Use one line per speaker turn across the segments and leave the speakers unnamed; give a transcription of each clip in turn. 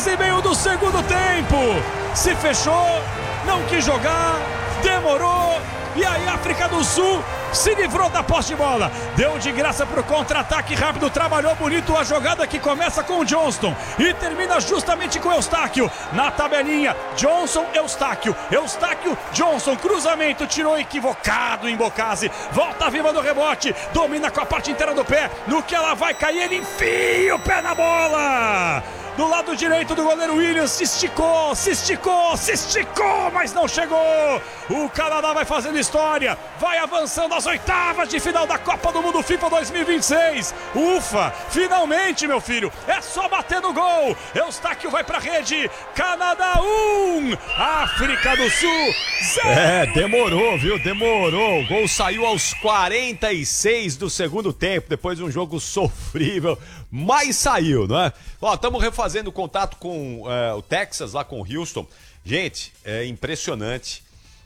3:30 do segundo tempo. Se fechou, não quis jogar, demorou. E aí a África do Sul se livrou da posse de bola. Deu de graça pro contra-ataque rápido. Trabalhou bonito a jogada que começa com o Johnston e termina justamente com o Eustáquio. Na tabelinha, Johnson, Eustáquio. Eustáquio, Johnson. Cruzamento, tirou equivocado em Bocase. Volta viva do rebote. Domina com a parte inteira do pé. No que ela vai cair, ele enfia o pé na bola. Do lado direito do goleiro Williams, se esticou, mas não chegou. O Canadá vai fazendo história, vai avançando às oitavas de final da Copa do Mundo FIFA 2026. Ufa, finalmente, meu filho, é só bater no gol. Eustáquio vai pra rede, Canadá 1, África do Sul 0.
Demorou, viu? Demorou. O gol saiu aos 46 do segundo tempo, depois de um jogo sofrível, mas saiu, não é? Ó, estamos refazendo contato com o Texas, lá com o Houston. Gente, é impressionante.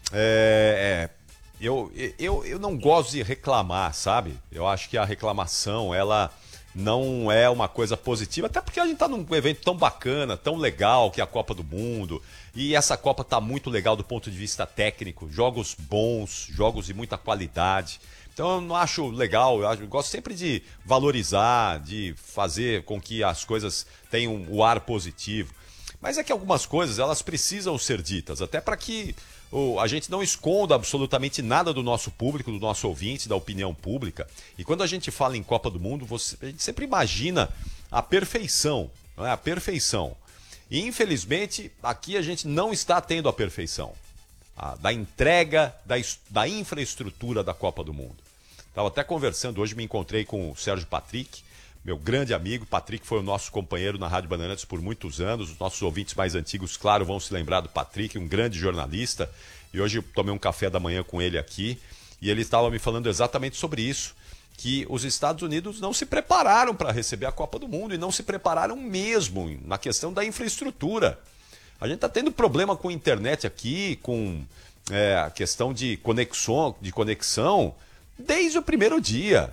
Eu não gosto de reclamar, sabe? Eu acho que a reclamação, ela não é uma coisa positiva, até porque a gente tá num evento tão bacana, tão legal, que é a Copa do Mundo. E essa Copa tá muito legal do ponto de vista técnico, jogos bons, jogos de muita qualidade. Então eu não acho legal, eu gosto sempre de valorizar, de fazer com que as coisas tenham o ar positivo. Mas é que algumas coisas, elas precisam ser ditas, até para que a gente não esconda absolutamente nada do nosso público, do nosso ouvinte, da opinião pública. E quando a gente fala em Copa do Mundo, a gente sempre imagina a perfeição, não é? A perfeição. E infelizmente, aqui a gente não está tendo a perfeição da entrega, da infraestrutura da Copa do Mundo. Estava até conversando, hoje me encontrei com o Sérgio Patrick, meu grande amigo. Patrick foi o nosso companheiro na Rádio Bandeirantes por muitos anos. Os nossos ouvintes mais antigos, claro, vão se lembrar do Patrick, um grande jornalista. E hoje eu tomei um café da manhã com ele aqui e ele estava me falando exatamente sobre isso, que os Estados Unidos não se prepararam para receber a Copa do Mundo e não se prepararam mesmo na questão da infraestrutura. A gente está tendo problema com a internet aqui, com a questão de conexão desde o primeiro dia.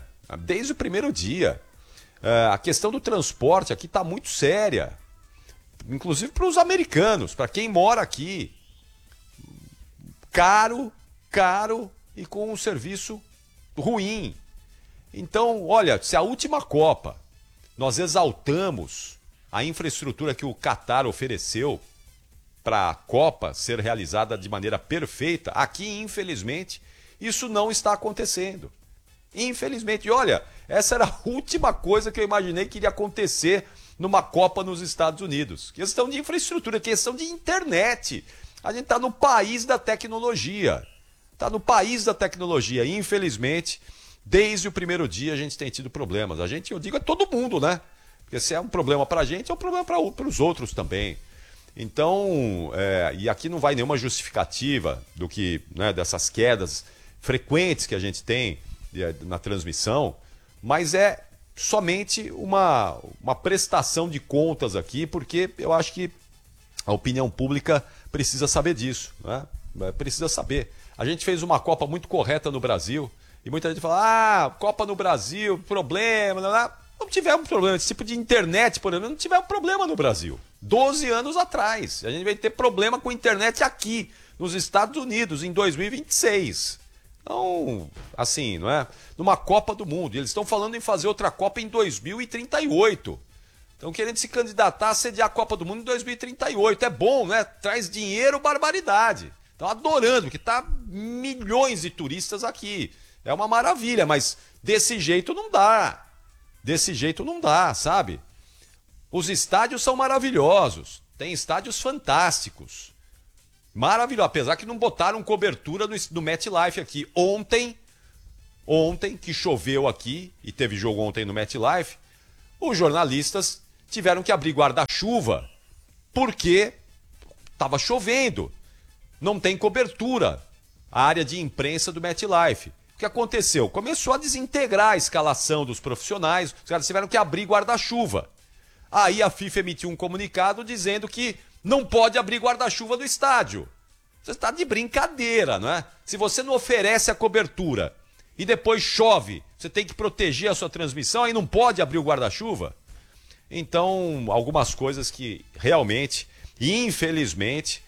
A questão do transporte aqui está muito séria, inclusive para os americanos, para quem mora aqui. Caro e com um serviço ruim. Então, olha, se a última Copa nós exaltamos a infraestrutura que o Qatar ofereceu para a Copa ser realizada de maneira perfeita, aqui, infelizmente, isso não está acontecendo. Infelizmente. E olha, essa era a última coisa que eu imaginei que iria acontecer numa Copa nos Estados Unidos. Questão de infraestrutura, questão de internet. A gente está no país da tecnologia. E, infelizmente, desde o primeiro dia a gente tem tido problemas. Eu digo, é todo mundo, né? Porque se é um problema para a gente, é um problema para os outros também. Então, e aqui não vai nenhuma justificativa do que, né, dessas quedas frequentes que a gente tem na transmissão, mas é somente uma prestação de contas aqui, porque eu acho que a opinião pública precisa saber disso, né? Precisa saber. A gente fez uma Copa muito correta no Brasil, e muita gente fala, Copa no Brasil, problema, não tivemos problema, esse tipo de internet, por exemplo, não tivemos problema no Brasil. 12 anos atrás, a gente vai ter problema com internet aqui, nos Estados Unidos, em 2026. Então, assim, não é? Numa Copa do Mundo. E eles estão falando em fazer outra Copa em 2038. Estão querendo se candidatar a sediar a Copa do Mundo em 2038. É bom, né? Traz dinheiro, barbaridade. Estão adorando, porque tá milhões de turistas aqui. É uma maravilha, mas desse jeito não dá. Sabe? Os estádios são maravilhosos. Tem estádios fantásticos. Maravilhoso, apesar que não botaram cobertura no MetLife aqui. Ontem, que choveu aqui, e teve jogo ontem no MetLife, os jornalistas tiveram que abrir guarda-chuva, porque estava chovendo. Não tem cobertura. A área de imprensa do MetLife. O que aconteceu? Começou a desintegrar a escalação dos profissionais, os caras tiveram que abrir guarda-chuva. Aí a FIFA emitiu um comunicado dizendo que não pode abrir guarda-chuva do estádio. Você está de brincadeira, não é? Se você não oferece a cobertura e depois chove, você tem que proteger a sua transmissão, aí não pode abrir o guarda-chuva? Então, algumas coisas que realmente, infelizmente,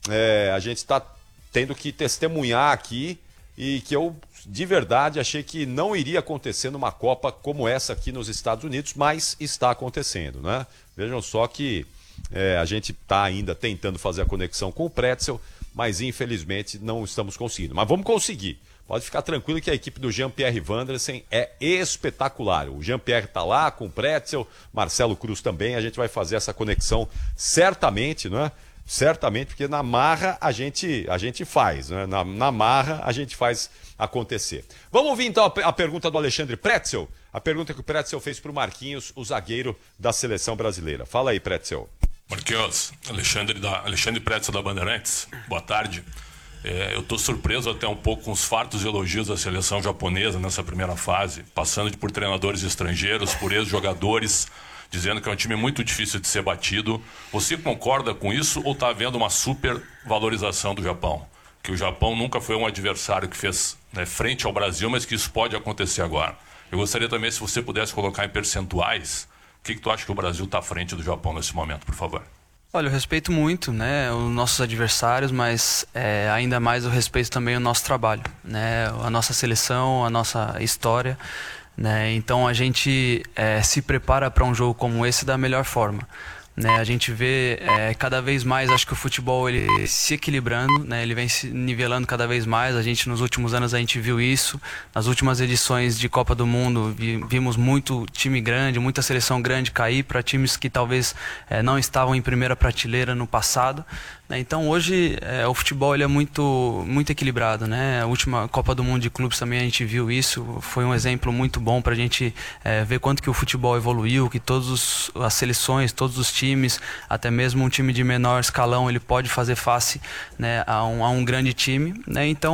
a gente está tendo que testemunhar aqui e que eu, de verdade, achei que não iria acontecer numa Copa como essa aqui nos Estados Unidos, mas está acontecendo, né? Vejam só que a gente está ainda tentando fazer a conexão com o Pretzel, mas infelizmente não estamos conseguindo. Mas vamos conseguir. Pode ficar tranquilo que a equipe do Jean-Pierre Wandersen é espetacular. O Jean-Pierre está lá com o Pretzel, Marcelo Cruz também. A gente vai fazer essa conexão certamente, né? Certamente, porque na marra a gente faz, né? Na marra a gente faz acontecer. Vamos ouvir então a pergunta do Alexandre Pretzel? A pergunta que o Pretzel fez para o Marquinhos, o zagueiro da seleção brasileira. Fala aí, Pretzel.
Marquinhos, Alexandre Pretzel da Bandeirantes, boa tarde. Eu estou surpreso até um pouco com os fartos elogios da seleção japonesa nessa primeira fase, passando por treinadores estrangeiros, por ex-jogadores, dizendo que é um time muito difícil de ser batido. Você concorda com isso ou está havendo uma supervalorização do Japão? Que o Japão nunca foi um adversário que fez frente ao Brasil, mas que isso pode acontecer agora. Eu gostaria também, se você pudesse colocar em percentuais, o que tu acha que o Brasil está à frente do Japão nesse momento, por favor?
Olha, eu respeito muito, né, os nossos adversários, mas ainda mais eu respeito também o nosso trabalho, né, a nossa seleção, a nossa história, né, então a gente se prepara para um jogo como esse da melhor forma. Né, a gente vê cada vez mais, acho que o futebol ele se equilibrando, né, ele vem se nivelando cada vez mais. A gente nos últimos anos a gente viu isso, nas últimas edições de Copa do Mundo vimos muito time grande, muita seleção grande cair para times que talvez não estavam em primeira prateleira no passado. Então hoje o futebol ele é muito equilibrado, né? A última Copa do Mundo de Clubes também a gente viu isso, foi um exemplo muito bom para a gente ver quanto que o futebol evoluiu, que todas as seleções, todos os times, até mesmo um time de menor escalão, ele pode fazer face, né, a um grande time, né? Então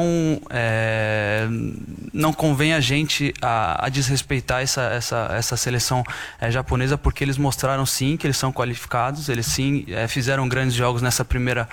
não convém a gente a desrespeitar essa seleção japonesa, porque eles mostraram sim que eles são qualificados, eles sim fizeram grandes jogos nessa primeira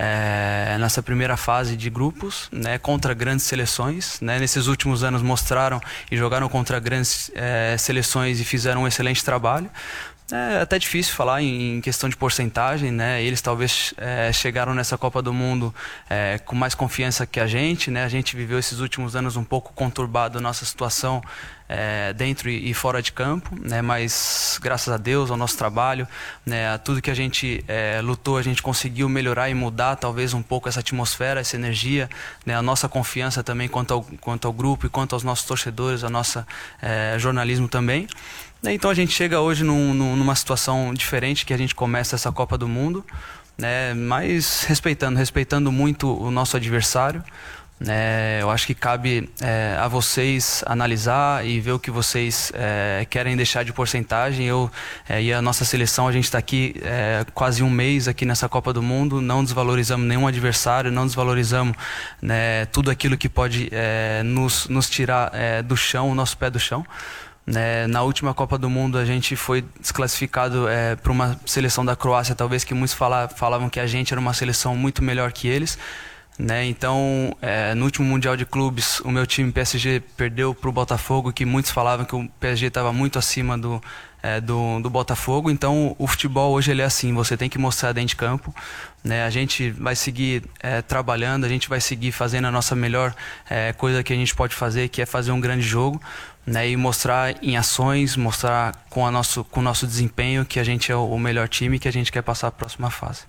fase de grupos, né, contra grandes seleções, né, nesses últimos anos mostraram e jogaram contra grandes seleções e fizeram um excelente trabalho. É até difícil falar em questão de porcentagem, né? Eles talvez chegaram nessa Copa do Mundo com mais confiança que a gente, né? A gente viveu esses últimos anos um pouco conturbado a nossa situação dentro e fora de campo, né? Mas graças a Deus, ao nosso trabalho, né? A tudo que a gente lutou, a gente conseguiu melhorar e mudar talvez um pouco essa atmosfera, essa energia, né? A nossa confiança também quanto ao grupo e quanto aos nossos torcedores, a nossa jornalismo também. Então a gente chega hoje numa situação diferente, que a gente começa essa Copa do Mundo, né, mas respeitando muito o nosso adversário. Eu acho que cabe a vocês analisar e ver o que vocês querem deixar de porcentagem. E a nossa seleção, a gente está aqui quase um mês aqui nessa Copa do Mundo, não desvalorizamos nenhum adversário, não desvalorizamos, né, tudo aquilo que pode nos tirar do chão, o nosso pé do chão. Na última Copa do Mundo a gente foi desclassificado para uma seleção da Croácia, talvez que muitos falavam que a gente era uma seleção muito melhor que eles, né? Então no último Mundial de Clubes o meu time PSG perdeu para o Botafogo, que muitos falavam que o PSG estava muito acima do Botafogo. Então o futebol hoje ele é assim, você tem que mostrar dentro de campo, né? A gente vai seguir trabalhando, a gente vai seguir fazendo a nossa melhor coisa que a gente pode fazer, que é fazer um grande jogo, né? E mostrar em ações, mostrar com o nosso desempenho que a gente é o melhor time e que a gente quer passar a próxima fase.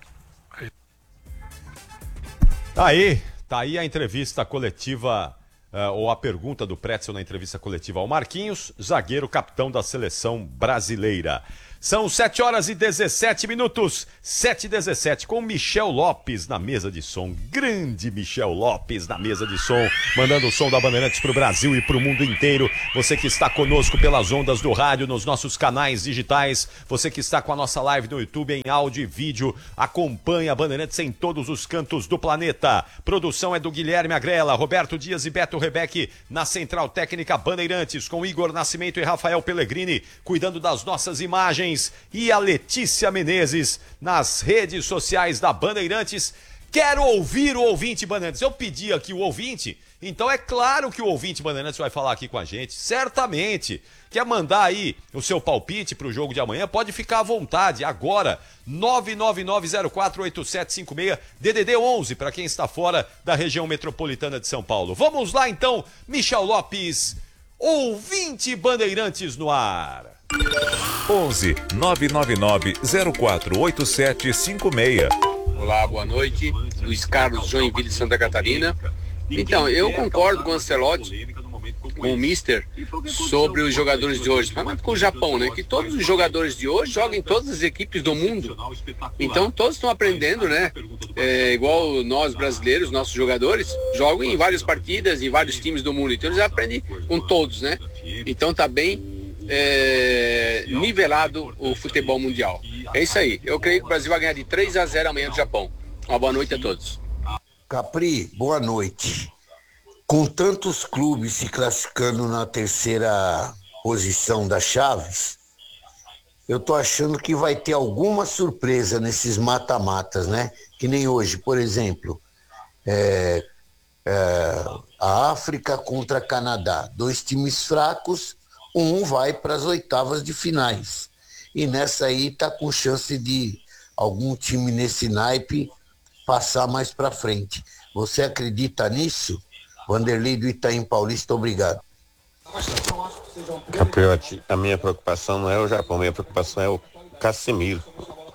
Tá aí a entrevista coletiva, ou a pergunta do Pretzel na entrevista coletiva ao Marquinhos, zagueiro capitão da seleção brasileira. São 7h17, 7h17, com Michel Lopes na mesa de som. Grande Michel Lopes na mesa de som, mandando o som da Bandeirantes para o Brasil e para o mundo inteiro. Você que está conosco pelas ondas do rádio, nos nossos canais digitais, você que está com a nossa live no YouTube em áudio e vídeo, acompanha a Bandeirantes em todos os cantos do planeta. Produção é do Guilherme Agrela, Roberto Dias e Beto Rebeque na Central Técnica Bandeirantes, com Igor Nascimento e Rafael Pellegrini cuidando das nossas imagens, e a Letícia Menezes nas redes sociais da Bandeirantes. Quero ouvir o ouvinte Bandeirantes. Eu pedi aqui o ouvinte, então é claro que o ouvinte Bandeirantes vai falar aqui com a gente, certamente. Quer mandar aí o seu palpite pro jogo de amanhã? Pode ficar à vontade, agora, 999048756, DDD 11, para quem está fora da região metropolitana de São Paulo. Vamos lá então, Michel Lopes, ouvinte Bandeirantes no ar.
11 999 048756.
Olá, boa noite. Luiz Carlos, Joinville, Santa Catarina. Então, eu concordo com o Ancelotti, com o Mister, sobre os jogadores de hoje, mas com o Japão, né? Que todos os jogadores de hoje jogam em todas as equipes do mundo. Então, todos estão aprendendo, né? Igual nós brasileiros, nossos jogadores, jogam em várias partidas, em vários times do mundo. Então, eles aprendem com todos, né? Então, tá bem nivelado o futebol mundial. É isso aí. Eu creio que o Brasil vai ganhar de 3-0 amanhã do Japão. Uma boa noite a todos.
Capri, boa noite. Com tantos clubes se classificando na terceira posição das chaves, eu tô achando que vai ter alguma surpresa nesses mata-matas, né? Que nem hoje, por exemplo, a África contra Canadá. 2 times fracos, um vai para as oitavas de finais. E nessa aí tá com chance de algum time nesse naipe passar mais para frente. Você acredita nisso? Vanderlei do Itaim Paulista, obrigado.
Capriotti, a minha preocupação não é o Japão, a minha preocupação é o Casemiro.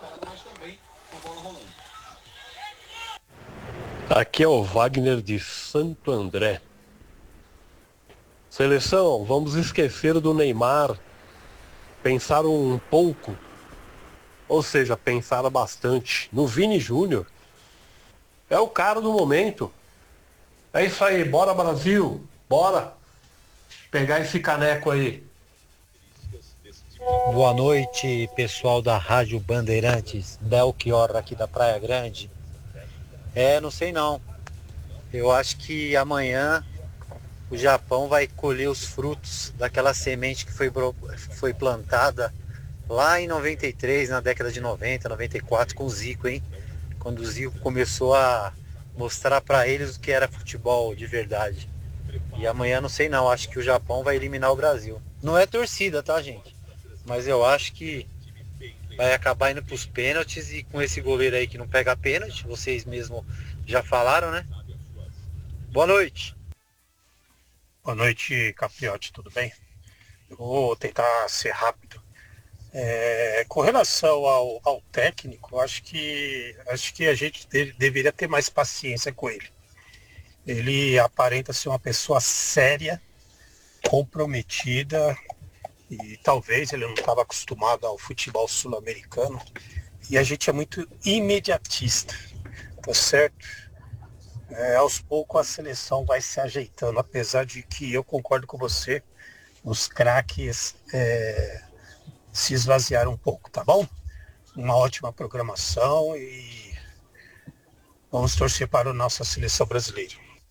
Aqui é o Wagner de Santo André. Seleção, vamos esquecer do Neymar, pensar um pouco, ou seja, pensar bastante no Vini Júnior. É o cara do momento. É isso aí, bora Brasil, bora pegar esse caneco aí.
Boa noite, pessoal da Rádio Bandeirantes, Belchior aqui da Praia Grande. Não sei não. Eu acho que amanhã o Japão vai colher os frutos daquela semente que foi plantada lá em 93, na década de 90, 94, com o Zico, hein? Quando o Zico começou a mostrar para eles o que era futebol de verdade. E amanhã não sei não, acho que o Japão vai eliminar o Brasil. Não é torcida, tá, gente? Mas eu acho que vai acabar indo pros pênaltis, e com esse goleiro aí que não pega pênalti, vocês mesmo já falaram, né? Boa noite.
Boa noite, Capriotti, tudo bem? Eu vou tentar ser rápido. Com relação ao técnico, acho que a gente deveria ter mais paciência com ele. Ele aparenta ser uma pessoa séria, comprometida, e talvez ele não estava acostumado ao futebol sul-americano, e a gente é muito imediatista, tá certo? Aos poucos a seleção vai se ajeitando, apesar de que eu concordo com você, os craques se esvaziaram um pouco, tá bom? Uma ótima programação e vamos torcer para a nossa seleção brasileira.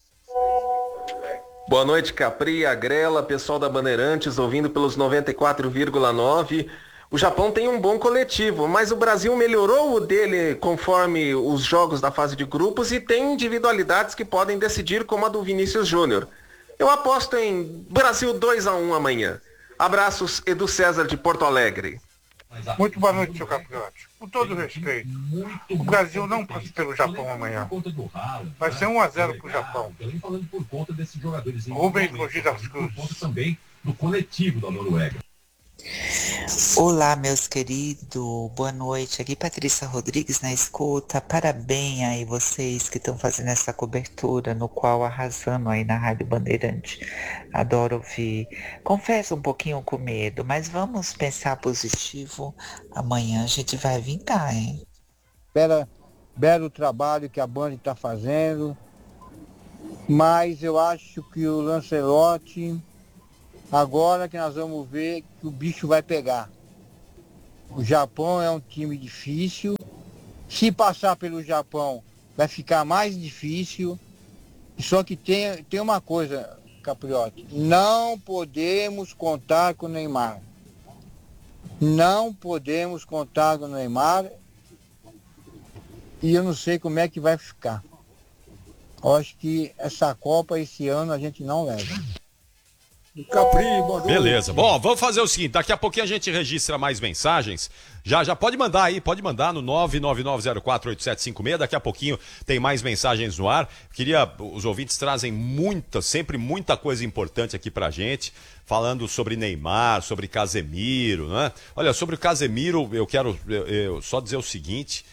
Boa noite, Capri, Agrela, pessoal da Bandeirantes, ouvindo pelos 94,9. O Japão tem um bom coletivo, mas o Brasil melhorou o dele conforme os jogos da fase de grupos e tem individualidades que podem decidir, como a do Vinícius Júnior. Eu aposto em Brasil 2-1 amanhã. Abraços, Edu César de Porto Alegre.
Muito boa noite, seu Capriotti. Com todo respeito, o Brasil não passa pelo Japão amanhã. Vai ser 1-0 pro Japão. Rubens Mogi das Cruzes. Também do coletivo da Noruega.
Olá, meus queridos, boa noite. Aqui Patrícia Rodrigues na escuta. Parabéns aí vocês que estão fazendo essa cobertura, no qual arrasando aí na Rádio Bandeirante. Adoro ouvir. Confesso um pouquinho com medo, mas vamos pensar positivo. Amanhã a gente vai vingar, hein?
Belo trabalho que a Band está fazendo, mas eu acho que o Lancelotti, agora que nós vamos ver que o bicho vai pegar. O Japão é um time difícil. Se passar pelo Japão, vai ficar mais difícil. Só que tem uma coisa, Capriotti. Não podemos contar com o Neymar. Não podemos contar com o Neymar. e eu não sei como é que vai ficar. Eu acho que essa Copa esse ano a gente não leva.
Capri, boa noite. Beleza. Bom, vamos fazer o seguinte, daqui a pouquinho a gente registra mais mensagens. Já pode mandar aí, pode mandar no 999048756. Daqui a pouquinho tem mais mensagens no ar. Os ouvintes trazem sempre muita coisa importante aqui pra gente, falando sobre Neymar, sobre Casemiro, né? Olha, sobre o Casemiro, eu quero só dizer o seguinte,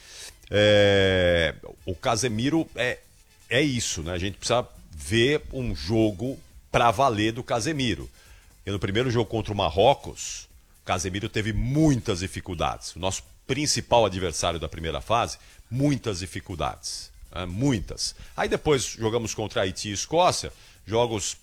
o Casemiro é isso, né? A gente precisa ver um jogo para valer do Casemiro. E no primeiro jogo contra o Marrocos, o Casemiro teve muitas dificuldades. O nosso principal adversário da primeira fase, muitas dificuldades. Muitas. Aí depois jogamos contra Haiti e Escócia, jogos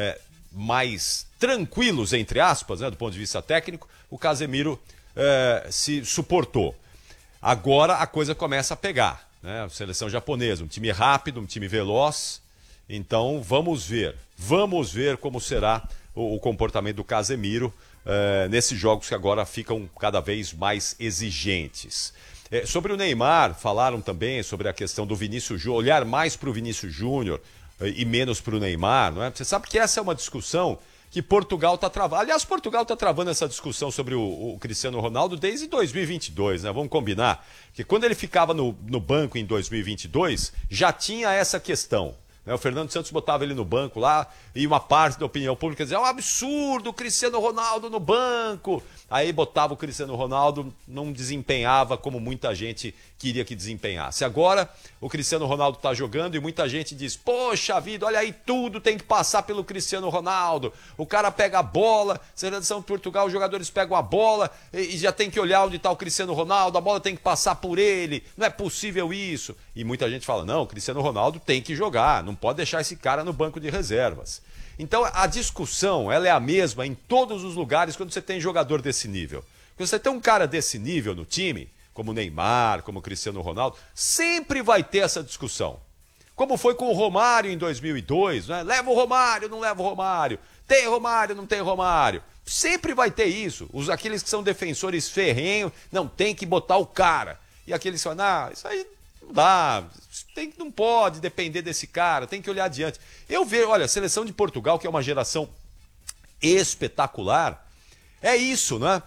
mais tranquilos, entre aspas, né, do ponto de vista técnico. O Casemiro se suportou. Agora a coisa começa a pegar, né? A seleção japonesa, um time rápido, um time veloz. Então vamos ver como será o comportamento do Casemiro nesses jogos que agora ficam cada vez mais exigentes. Sobre o Neymar, falaram também sobre a questão do Vinícius Júnior, olhar mais para o Vinícius Júnior e menos para o Neymar, não é? Você sabe que essa é uma discussão que Portugal está travando. Aliás, Portugal está travando essa discussão sobre o Cristiano Ronaldo desde 2022, né? Vamos combinar que quando ele ficava no banco em 2022, já tinha essa questão. O Fernando Santos botava ele no banco lá e uma parte da opinião pública dizia: é um absurdo o Cristiano Ronaldo no banco. Aí botava o Cristiano Ronaldo, não desempenhava como muita gente queria que desempenhasse. Agora o Cristiano Ronaldo está jogando e muita gente diz: poxa vida, olha aí, tudo tem que passar pelo Cristiano Ronaldo. O cara pega a bola, seleção de Portugal, os jogadores pegam a bola e já tem que olhar onde está o Cristiano Ronaldo, a bola tem que passar por ele, não é possível isso. E muita gente fala: não, o Cristiano Ronaldo tem que jogar, não pode deixar esse cara no banco de reservas. Então a discussão ela é a mesma em todos os lugares quando você tem jogador desse nível. Quando você tem um cara desse nível no time, como o Neymar, como o Cristiano Ronaldo, sempre vai ter essa discussão. Como foi com o Romário em 2002, né? Leva o Romário, não leva o Romário. Tem Romário, não tem Romário. Sempre vai ter isso. Aqueles que são defensores ferrenhos, não, tem que botar o cara. E aqueles que falam: não, isso aí não dá, não pode depender desse cara, tem que olhar adiante. Eu vejo, olha, a seleção de Portugal, que é uma geração espetacular, é isso, né?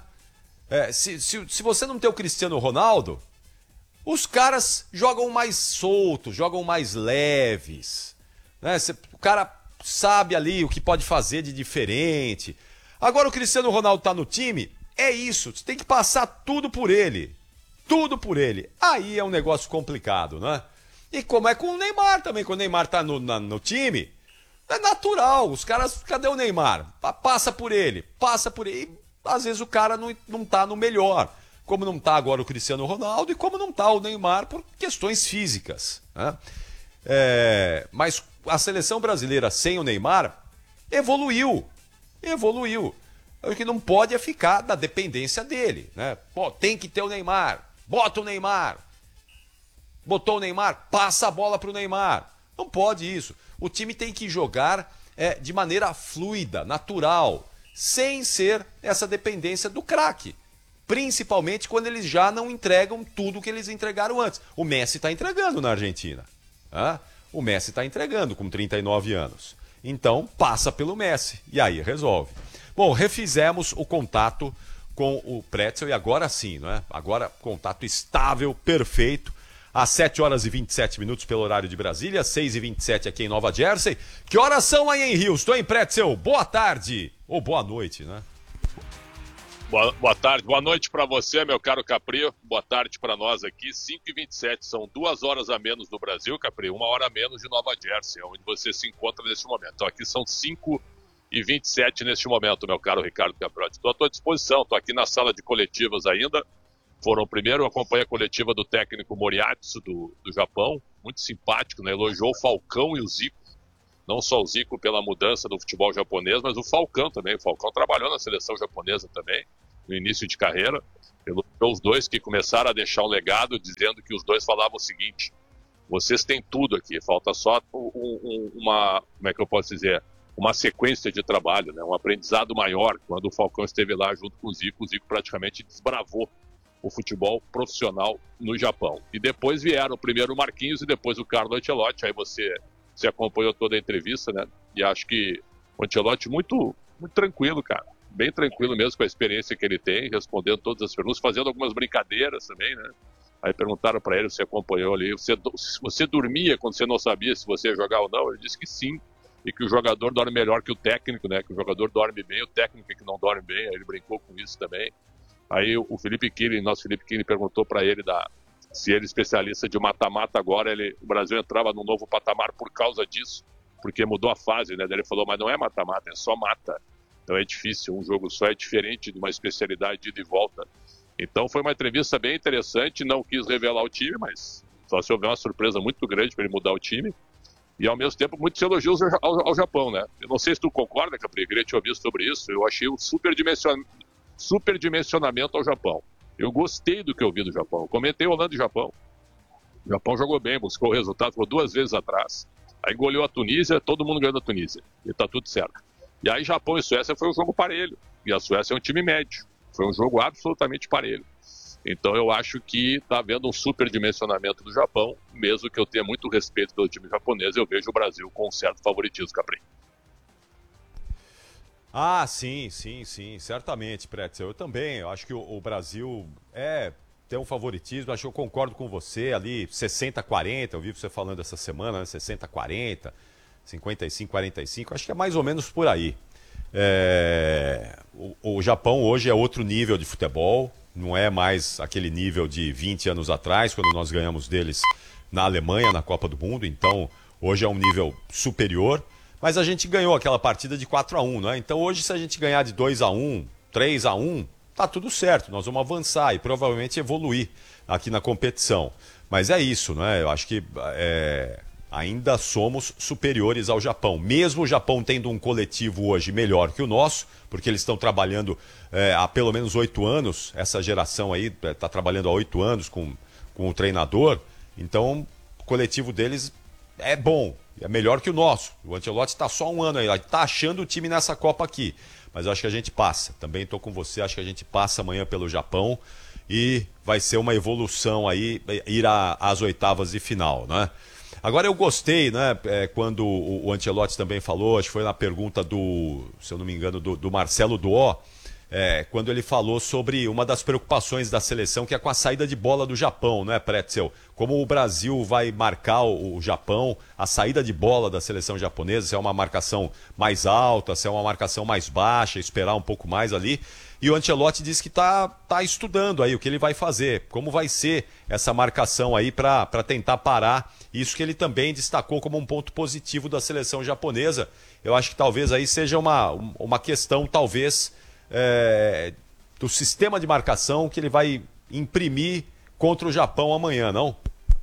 Se você não tem o Cristiano Ronaldo, os caras jogam mais soltos, jogam mais leves, né? O cara sabe ali o que pode fazer de diferente. Agora o Cristiano Ronaldo tá no time, é isso, você tem que passar tudo por ele. Tudo por ele. Aí é um negócio complicado, né? E como é com o Neymar também. Quando o Neymar tá no time, é natural. Os caras, cadê o Neymar? Passa por ele. E às vezes o cara não tá no melhor. Como não tá agora o Cristiano Ronaldo e como não tá o Neymar por questões físicas, né? Mas a seleção brasileira sem o Neymar evoluiu. O que não pode é ficar da dependência dele, né? Pô, tem que ter o Neymar. Bota o Neymar. Botou o Neymar, passa a bola pro Neymar. Não pode isso. O time tem que jogar de maneira fluida, natural, sem ser essa dependência do craque. Principalmente quando eles já não entregam tudo que eles entregaram antes. O Messi está entregando na Argentina. O Messi está entregando com 39 anos. Então, passa pelo Messi. E aí resolve. Bom, refizemos o contato com o Pretzel e agora sim, não é? Agora contato estável, perfeito. Às 7h27 pelo horário de Brasília, 6h27 aqui em Nova Jersey. Que horas são aí em Houston, hein, Pretzel? Boa tarde, ou boa noite, né?
Boa tarde, boa noite para você, meu caro Capri. Boa tarde para nós aqui, 5h27, são 2 horas a menos no Brasil, Capri, 1 hora a menos de Nova Jersey, onde você se encontra neste momento. Então aqui são 5h27 neste momento, meu caro Ricardo Caprotti. Estou à tua disposição, estou aqui na sala de coletivas ainda. Foram primeiro, acompanhei a coletiva do técnico Moriarty do Japão, muito simpático, né? Elogiou o Falcão e o Zico. Não só o Zico pela mudança do futebol japonês, mas o Falcão também. O Falcão trabalhou na seleção japonesa também, no início de carreira. Elogiou os dois que começaram a deixar um legado, dizendo que os dois falavam o seguinte: vocês têm tudo aqui, falta só uma, como é que eu posso dizer, uma sequência de trabalho, né? Um aprendizado maior. Quando o Falcão esteve lá junto com o Zico praticamente desbravou o futebol profissional no Japão. E depois vieram primeiro o Marquinhos e depois o Carlo Ancelotti. Aí você acompanhou toda a entrevista, né? E acho que o Ancelotti muito, muito tranquilo, cara. Bem tranquilo mesmo com a experiência que ele tem, respondendo todas as perguntas, fazendo algumas brincadeiras também, né? Aí perguntaram para ele, você acompanhou ali, você dormia quando você não sabia se você ia jogar ou não? Ele disse que sim, e que o jogador dorme melhor que o técnico, né? Que o jogador dorme bem, o técnico é que não dorme bem. Aí ele brincou com isso também. Aí o Felipe Killing, nosso Felipe Killing, perguntou para ele se ele é especialista de mata-mata agora, o Brasil entrava num novo patamar por causa disso, porque mudou a fase, né? Daí ele falou, mas não é mata-mata, é só mata. Então é difícil, um jogo só é diferente de uma especialidade de ida e volta. Então foi uma entrevista bem interessante, não quis revelar o time, mas só se houver uma surpresa muito grande para ele mudar o time. E ao mesmo tempo muitos elogios ao Japão, né? Eu não sei se tu concorda, Capri, queria te ouvir sobre isso. Eu achei um superdimensionamento ao Japão. Eu gostei do que eu vi do Japão. Eu comentei Holanda e Japão. O Japão jogou bem, buscou o resultado, ficou 2 vezes atrás. Aí goleou a Tunísia, todo mundo ganhou da Tunísia. E tá tudo certo. E aí Japão e Suécia foi um jogo parelho. E a Suécia é um time médio. Foi um jogo absolutamente parelho. Então eu acho que está havendo um superdimensionamento do Japão, mesmo que eu tenha muito respeito pelo time japonês, eu vejo o Brasil com um certo favoritismo, Capri.
Ah, sim, certamente, Pretzel. Eu também, eu acho que o Brasil tem um favoritismo, acho que eu concordo com você ali, 60-40, eu vi você falando essa semana, né? 60-40, 55-45, acho que é mais ou menos por aí. O Japão hoje é outro nível de futebol, não é mais aquele nível de 20 anos atrás, quando nós ganhamos deles na Alemanha, na Copa do Mundo. Então, hoje é um nível superior, mas a gente ganhou aquela partida de 4-1, né? Então, hoje, se a gente ganhar de 2-1, 3-1, tá tudo certo, nós vamos avançar e provavelmente evoluir aqui na competição. Mas é isso, né? Eu acho que ainda somos superiores ao Japão. Mesmo o Japão tendo um coletivo hoje melhor que o nosso, porque eles estão trabalhando há pelo menos 8 anos, essa geração aí está trabalhando há 8 anos com o treinador, então o coletivo deles é bom, é melhor que o nosso. O Ancelotti está só 1 ano aí, está achando o time nessa Copa aqui, mas eu acho que a gente passa. Também estou com você, acho que a gente passa amanhã pelo Japão e vai ser uma evolução aí, ir às oitavas de final, né? Agora eu gostei, né, quando o Ancelotti também falou, acho que foi na pergunta se eu não me engano, do Marcelo Duó, quando ele falou sobre uma das preocupações da seleção, que é com a saída de bola do Japão, né, Pretzel? Como o Brasil vai marcar o Japão, a saída de bola da seleção japonesa, se é uma marcação mais alta, se é uma marcação mais baixa, esperar um pouco mais ali. E o Ancelotti disse que tá estudando aí o que ele vai fazer, como vai ser essa marcação aí para tentar parar isso, que ele também destacou como um ponto positivo da seleção japonesa. Eu acho que talvez aí seja uma questão, talvez, do sistema de marcação que ele vai imprimir contra o Japão amanhã, não?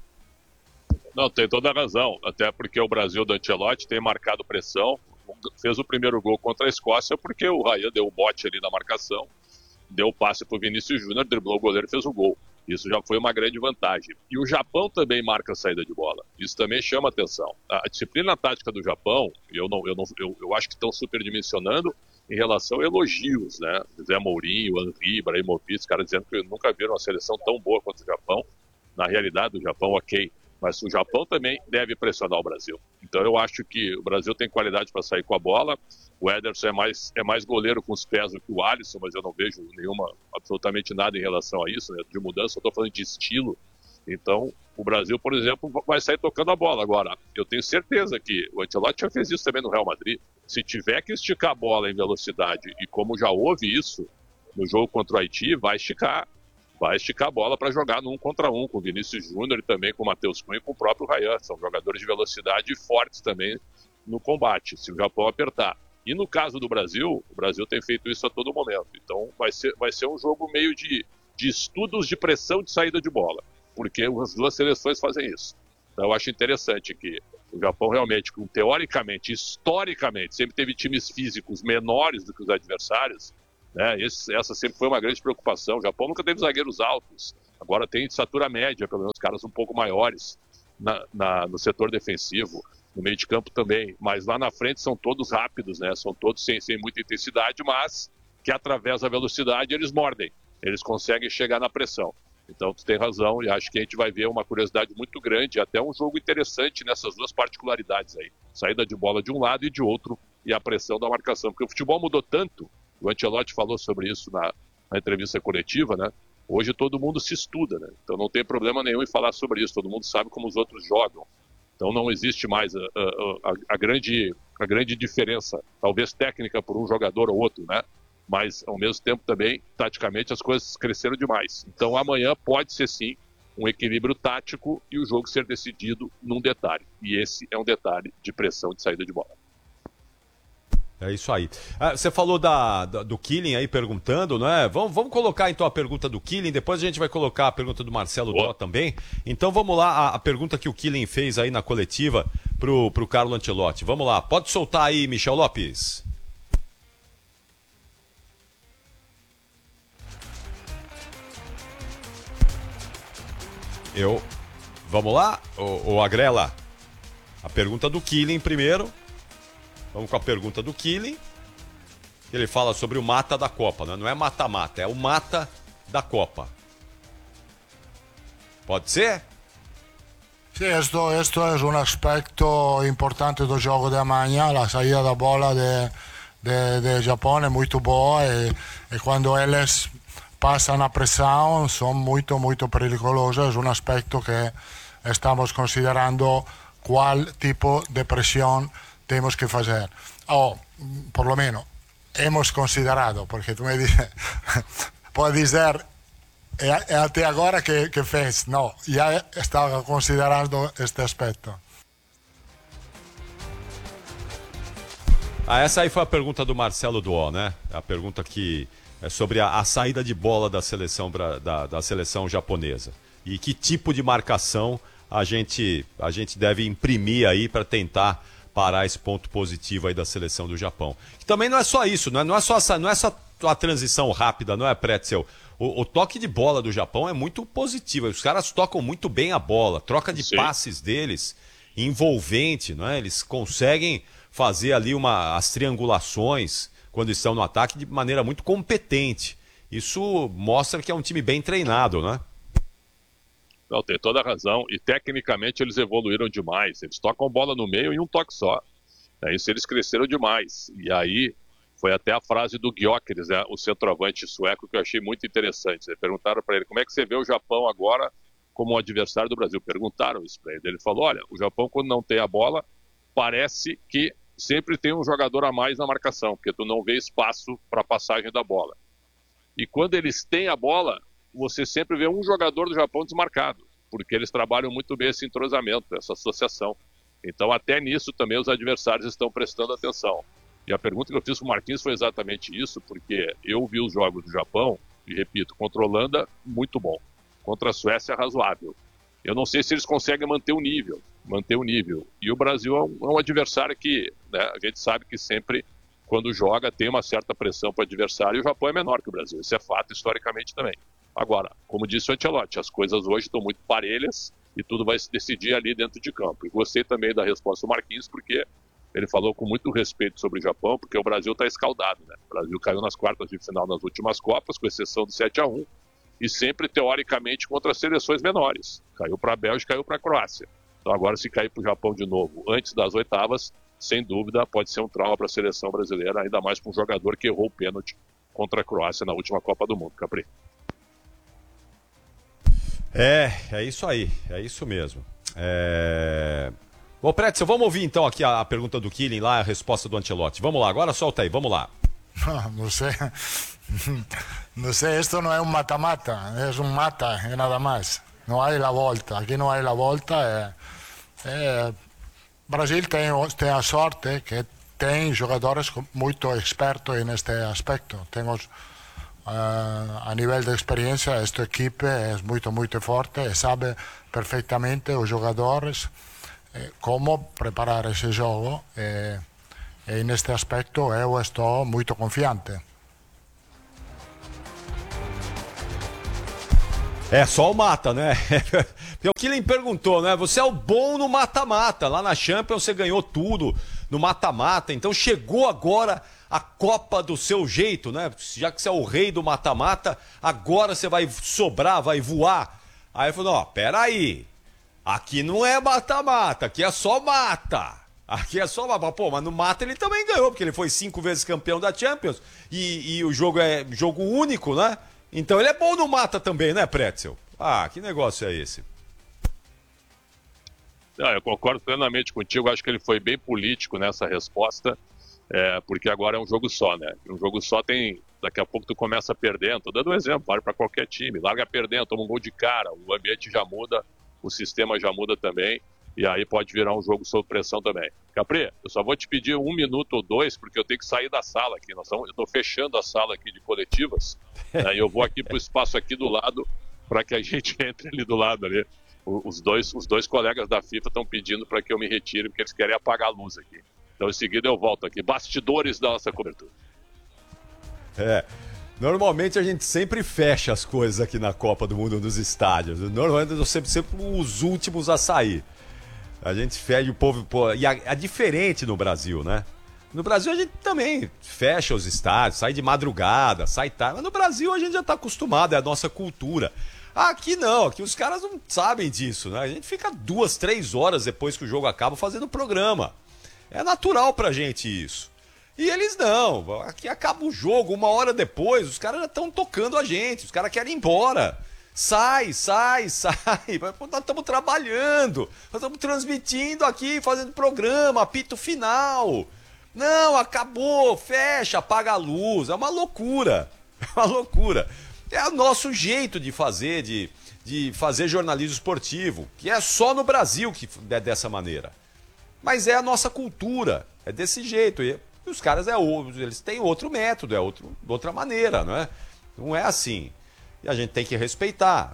Não, tem toda a razão, até porque o Brasil do Ancelotti tem marcado pressão, fez o primeiro gol contra a Escócia porque o Ryan deu o bote ali na marcação, deu o passe para o Vinícius Júnior, driblou o goleiro e fez o gol. Isso já foi uma grande vantagem. E o Japão também marca a saída de bola. Isso também chama atenção. A disciplina tática do Japão, eu acho que estão superdimensionando em relação a elogios, né? Zé Mourinho, Henry, Ibrahimovic, os caras dizendo que nunca viram uma seleção tão boa quanto o Japão. Na realidade, o Japão, ok. Mas o Japão também deve pressionar o Brasil. Então eu acho que o Brasil tem qualidade para sair com a bola. O Ederson é mais goleiro com os pés do que o Alisson, mas eu não vejo absolutamente nada em relação a isso, né? De mudança, eu estou falando de estilo. Então o Brasil, por exemplo, vai sair tocando a bola. Agora, eu tenho certeza que o Ancelotti já fez isso também no Real Madrid. Se tiver que esticar a bola em velocidade, e como já houve isso no jogo contra o Haiti, vai esticar a bola para jogar no 1 contra 1 com o Vinícius Júnior e também com o Matheus Cunha e com o próprio Ryan. São jogadores de velocidade fortes também no combate, se o Japão apertar. E no caso do Brasil, o Brasil tem feito isso a todo momento. Então vai ser um jogo meio de estudos de pressão de saída de bola, porque as duas seleções fazem isso. Então eu acho interessante que o Japão realmente, teoricamente, historicamente, sempre teve times físicos menores do que os adversários, né? Essa sempre foi uma grande preocupação. O Japão nunca teve zagueiros altos, agora tem de estatura média, pelo menos caras um pouco maiores no setor defensivo, no meio de campo também, mas lá na frente são todos rápidos, né? São todos sem muita intensidade, mas que através da velocidade eles mordem. eles conseguem chegar na pressão. Então tu tem razão e acho que a gente vai ver uma curiosidade muito grande, até um jogo interessante nessas duas particularidades aí. Saída de bola de um lado e de outro e a pressão da marcação. Porque o futebol mudou tanto, o Ancelotti falou sobre isso na entrevista coletiva, né? Hoje todo mundo se estuda, né? Então não tem problema nenhum em falar sobre isso, todo mundo sabe como os outros jogam. Então não existe mais a grande diferença, talvez técnica por um jogador ou outro, né? Mas ao mesmo tempo também, taticamente, as coisas cresceram demais. Então amanhã pode ser sim um equilíbrio tático e o jogo ser decidido num detalhe. E esse é um detalhe de pressão de saída de bola.
É isso aí. Você falou do Killing aí perguntando, né? Vamos colocar então a pergunta do Killing, depois a gente vai colocar a pergunta do Marcelo Dó também. Então vamos lá, a pergunta que o Killing fez aí na coletiva pro Carlo Ancelotti. Vamos lá, pode soltar aí, Michel Lopes. Vamos lá, o Agrela? A pergunta do Killing primeiro. Vamos com a pergunta do Killing. Ele fala sobre o mata da Copa, né? Não é mata-mata, é o mata da Copa. Pode ser?
Sí, esto es un aspecto importante do jogo de amanhã. A saída da bola de Japão é muito boa e quando eles passam a pressão são muito perigosos. É um aspecto que estamos considerando qual tipo de pressão temos que fazer. Por lo menos, hemos considerado, porque tu me dices, puedes dizer, até agora que fez. Não, já estava considerando este aspecto.
Essa aí foi a pergunta do Marcelo Dó, né? A pergunta que é sobre a saída de bola da seleção, da seleção japonesa. E que tipo de marcação a gente deve imprimir aí para tentar parar esse ponto positivo aí da seleção do Japão. Que também não é só isso, não é só a transição rápida, não é, Pretzel? O toque de bola do Japão é muito positivo. Os caras tocam muito bem a bola, troca de passes deles envolvente, não é? Eles conseguem fazer ali as triangulações quando estão no ataque de maneira muito competente. Isso mostra que é um time bem treinado, né?
Não, tem toda a razão. E tecnicamente eles evoluíram demais. Eles tocam bola no meio em um toque só. Isso eles cresceram demais. E aí foi até a frase do Gyökeres, né, o centroavante sueco, que eu achei muito interessante. Perguntaram para ele, como é que você vê o Japão agora como um adversário do Brasil? Perguntaram isso para ele. Ele falou, olha, o Japão quando não tem a bola, parece que sempre tem um jogador a mais na marcação, porque tu não vê espaço para a passagem da bola. E quando eles têm a bola, você sempre vê um jogador do Japão desmarcado, porque eles trabalham muito bem esse entrosamento, essa associação. Então até nisso também os adversários estão prestando atenção. E a pergunta que eu fiz para o Marquinhos foi exatamente isso, porque eu vi os jogos do Japão, e repito, contra a Holanda, muito bom. Contra a Suécia, razoável. Eu não sei se eles conseguem manter o nível. E o Brasil é um adversário que, né, a gente sabe que sempre, quando joga, tem uma certa pressão para o adversário, e o Japão é menor que o Brasil. Isso é fato historicamente também. Agora, como disse o Ancelotti, as coisas hoje estão muito parelhas e tudo vai se decidir ali dentro de campo. E gostei também da resposta do Marquinhos, porque ele falou com muito respeito sobre o Japão, porque o Brasil está escaldado, né? O Brasil caiu nas quartas de final nas últimas Copas, com exceção do 7-1, e sempre, teoricamente, contra seleções menores. Caiu para a Bélgica, caiu para a Croácia. Então agora, se cair para o Japão de novo, antes das oitavas, sem dúvida, pode ser um trauma para a seleção brasileira, ainda mais para um jogador que errou o pênalti contra a Croácia na última Copa do Mundo, Capri.
É isso aí, é isso mesmo. Ô, Pretzel, vamos ouvir então aqui a pergunta do Killing lá, a resposta do Ancelotti. Vamos lá, agora solta aí, vamos lá.
Não sei, esto não é um mata-mata, é um mata, é nada mais. Não há a volta, aqui não há a volta. Brasil tem a sorte que tem jogadores muito expertos neste aspecto. Temos a nível de experiência, esta equipe é muito forte e sabe perfeitamente os jogadores como preparar esse jogo e neste aspecto eu estou muito confiante.
É só o mata, né? Porque o Kylian perguntou, né? Você é o bom no mata-mata. Lá na Champions você ganhou tudo no mata-mata. Então chegou agora a Copa do seu jeito, né? Já que você é o rei do mata-mata, agora você vai sobrar, vai voar. Aí ele falou, peraí. Aqui não é mata-mata, aqui é só mata. Aqui é só mata. Pô, mas no mata ele também ganhou, porque ele foi 5 vezes campeão da Champions. E o jogo é jogo único, né? Então ele é bom no mata também, né, Pretzel? Que negócio é esse?
Eu concordo plenamente contigo, acho que ele foi bem político nessa resposta, porque agora é um jogo só, né? Um jogo só tem, daqui a pouco tu começa perdendo, tô dando um exemplo, vale para qualquer time, larga perdendo, toma um gol de cara, o ambiente já muda, o sistema já muda também, e aí pode virar um jogo sob pressão também. Capri, eu só vou te pedir 1 minuto ou 2, porque eu tenho que sair da sala aqui, eu estou fechando a sala aqui de coletivas, e eu vou aqui pro espaço aqui do lado, para que a gente entre ali do lado ali. Os dois colegas da FIFA estão pedindo para que eu me retire, porque eles querem apagar a luz aqui. Então, em seguida, eu volto aqui. Bastidores da nossa cobertura.
Normalmente a gente sempre fecha as coisas aqui na Copa do Mundo nos estádios. Normalmente eu sempre os últimos a sair. A gente fecha o povo. E é diferente no Brasil, né? No Brasil a gente também fecha os estádios, sai de madrugada, sai tarde. Mas no Brasil a gente já está acostumado, é a nossa cultura. Aqui não, aqui os caras não sabem disso, né? A gente fica 2, 3 horas depois que o jogo acaba fazendo programa. É natural pra gente isso. E eles não, aqui acaba o jogo, 1 hora depois, os caras já estão tocando a gente, os caras querem ir embora. Sai. Nós estamos trabalhando, nós estamos transmitindo aqui, fazendo programa, apito final. Não, acabou, fecha, apaga a luz, é uma loucura, É o nosso jeito de fazer, de fazer jornalismo esportivo, que é só no Brasil que é dessa maneira. Mas é a nossa cultura, é desse jeito. E os caras eles têm outro método, outra maneira, não é? Não é assim. E a gente tem que respeitar.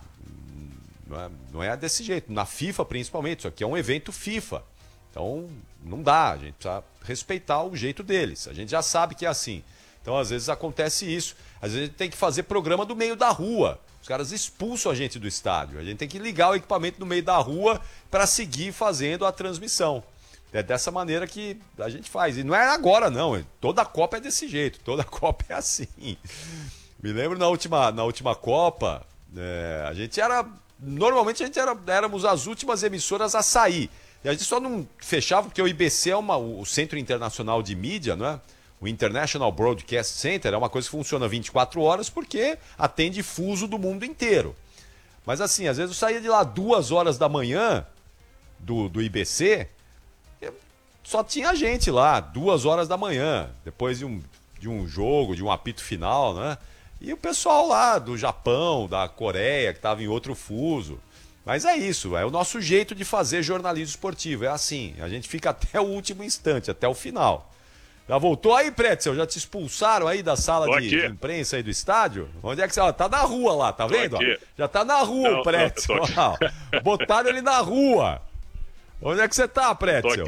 Não é desse jeito. Na FIFA, principalmente, isso aqui é um evento FIFA. Então, não dá, a gente precisa respeitar o jeito deles. A gente já sabe que é assim. Então, às vezes acontece isso. Às vezes a gente tem que fazer programa do meio da rua. Os caras expulsam a gente do estádio. A gente tem que ligar o equipamento no meio da rua para seguir fazendo a transmissão. É dessa maneira que a gente faz. E não é agora, não. Toda a Copa é desse jeito. Toda a Copa é assim. Me lembro na última Copa, a gente era... Normalmente éramos as últimas emissoras a sair. E a gente só não fechava porque o IBC é o Centro Internacional de Mídia, não é? O International Broadcast Center é uma coisa que funciona 24 horas porque atende fuso do mundo inteiro. Mas assim, às vezes eu saía de lá 2 horas da manhã do IBC, só tinha gente lá, 2 horas da manhã, depois de um jogo, de um apito final, né? E o pessoal lá do Japão, da Coreia, que estava em outro fuso. Mas é isso, é o nosso jeito de fazer jornalismo esportivo, é assim, a gente fica até o último instante, até o final. Já voltou aí, Pretzel? Já te expulsaram aí da sala de imprensa aí do estádio? Onde é que você... Tá na rua lá, tá vendo? Já tá na rua o Pretzel. Botaram ele na rua. Onde é que você tá, Pretzel?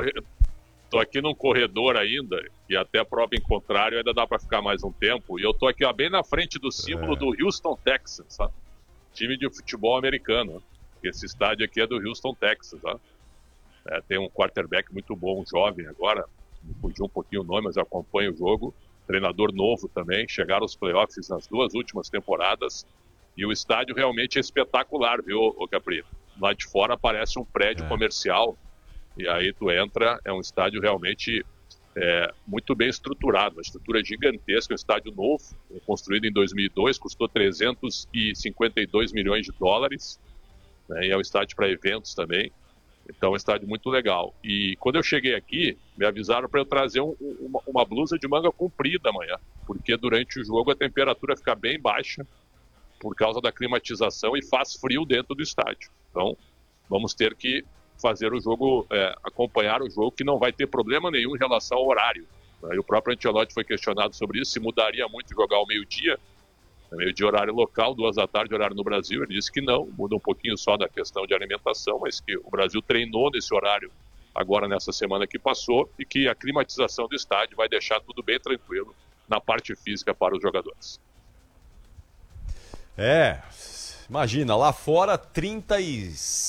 Tô aqui num corredor ainda, e até a prova em contrário ainda dá pra ficar mais um tempo. E eu tô aqui bem na frente do símbolo do Houston Texans, sabe? Time de futebol americano. Esse estádio aqui é do Houston Texans, tá? Tem um quarterback muito bom, um jovem agora. Me fugiu um pouquinho o nome, mas eu acompanho o jogo. Treinador novo também. Chegaram aos playoffs nas 2 últimas temporadas. E o estádio realmente é espetacular, viu, Capri? Lá de fora parece um prédio comercial. E aí tu entra, é um estádio realmente muito bem estruturado. Uma estrutura gigantesca, um estádio novo, construído em 2002, custou 352 milhões de dólares. Né, e é um estádio para eventos também. Então é um estádio muito legal. E quando eu cheguei aqui, me avisaram para eu trazer uma blusa de manga comprida amanhã, porque durante o jogo a temperatura fica bem baixa por causa da climatização e faz frio dentro do estádio. Então vamos ter que fazer o jogo, acompanhar o jogo, que não vai ter problema nenhum em relação ao horário. E o próprio Ancelotti foi questionado sobre isso, se mudaria muito jogar ao meio-dia horário local, 2 da tarde horário no Brasil. Ele disse que não, muda um pouquinho só da questão de alimentação, mas que o Brasil treinou nesse horário agora nessa semana que passou e que a climatização do estádio vai deixar tudo bem tranquilo na parte física para os jogadores.
Imagina, lá fora 36